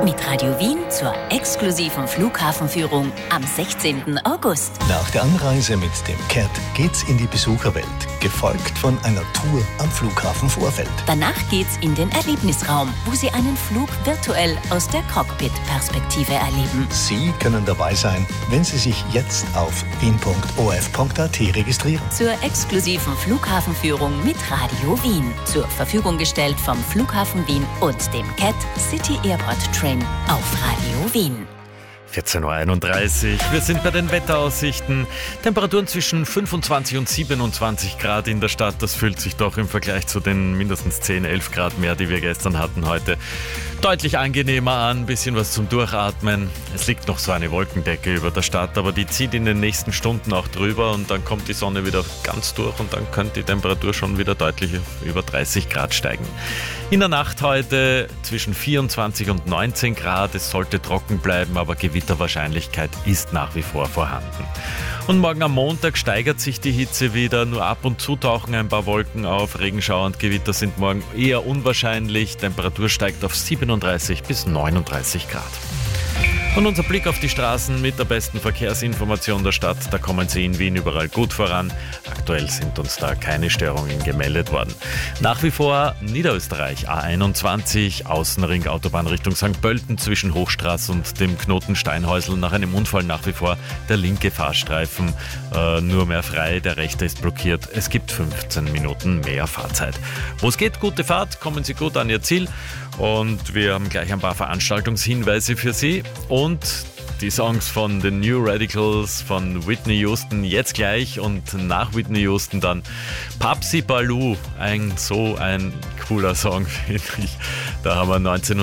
Mit Radio Wien zur exklusiven Flughafenführung am 16. August. Nach der Anreise mit dem CAT geht's in die Besucherwelt, gefolgt von einer Tour am Flughafen Vorfeld. Danach geht's in den Erlebnisraum, wo Sie einen Flug virtuell aus der Cockpit-Perspektive erleben. Sie können dabei sein, wenn Sie sich jetzt auf wien.of.at registrieren. Zur exklusiven Flughafenführung mit Radio Wien. Zur Verfügung gestellt vom Flughafen Wien und dem CAT City Airport Train auf Radio Wien. 14.31 Uhr. Wir sind bei den Wetteraussichten. Temperaturen zwischen 25 und 27 Grad in der Stadt. Das fühlt sich doch im Vergleich zu den mindestens 10, 11 Grad mehr, die wir gestern hatten, heute deutlich angenehmer an. Ein bisschen was zum Durchatmen. Es liegt noch so eine Wolkendecke über der Stadt, aber die zieht in den nächsten Stunden auch drüber und dann kommt die Sonne wieder ganz durch und dann könnte die Temperatur schon wieder deutlich über 30 Grad steigen. In der Nacht heute zwischen 24 und 19 Grad. Es sollte trocken bleiben, aber Gewitterwahrscheinlichkeit ist nach wie vor vorhanden. Und morgen am Montag steigert sich die Hitze wieder. Nur ab und zu tauchen ein paar Wolken auf. Regenschauer und Gewitter sind morgen eher unwahrscheinlich. Temperatur steigt auf 37 bis 39 Grad. Und unser Blick auf die Straßen mit der besten Verkehrsinformation der Stadt. Da kommen Sie in Wien überall gut voran. Aktuell sind uns da keine Störungen gemeldet worden. Nach wie vor Niederösterreich A21, Außenring Autobahn Richtung St. Pölten zwischen Hochstraße und dem Knoten Steinhäusl. Nach einem Unfall nach wie vor der linke Fahrstreifen nur mehr frei, der rechte ist blockiert. Es gibt 15 Minuten mehr Fahrzeit. Wo es geht, gute Fahrt, kommen Sie gut an Ihr Ziel. Und wir haben gleich ein paar Veranstaltungshinweise für Sie. Und die Songs von den New Radicals, von Whitney Houston jetzt gleich und nach Whitney Houston dann Papsi Baloo. Ein cooler Song, finde ich. Da haben wir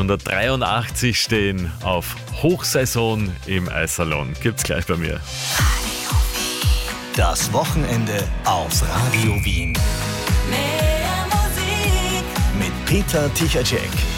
1983 stehen auf Hochsaison im Eissalon. Gibt's gleich bei mir. Das Wochenende auf Radio Wien. Mehr Musik Mit Peter Tichacek.